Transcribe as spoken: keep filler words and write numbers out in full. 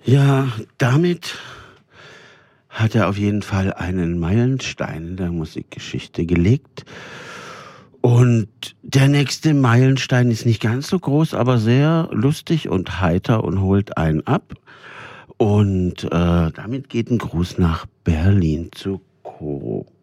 Ja, damit hat er auf jeden Fall einen Meilenstein in der Musikgeschichte gelegt. Und der nächste Meilenstein ist nicht ganz so groß, aber sehr lustig und heiter und holt einen ab. Und äh, damit geht ein Gruß nach Berlin zu Coro.